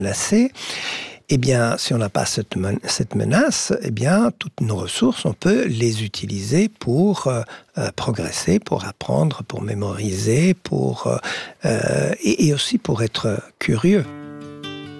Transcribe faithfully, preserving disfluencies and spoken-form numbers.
menacé. Eh bien, si on n'a pas cette, men- cette menace, eh bien, toutes nos ressources, on peut les utiliser pour euh, euh, progresser, pour apprendre, pour mémoriser, pour, euh, euh, et, et aussi pour être curieux.